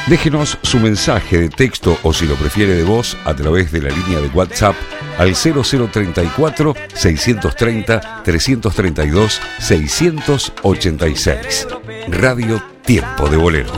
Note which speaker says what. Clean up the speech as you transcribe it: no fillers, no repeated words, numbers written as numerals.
Speaker 1: Déjenos su mensaje de texto o, si lo prefiere, de voz a través de la línea de WhatsApp al 0034 630 332 686. Radio Tiempo de Bolero.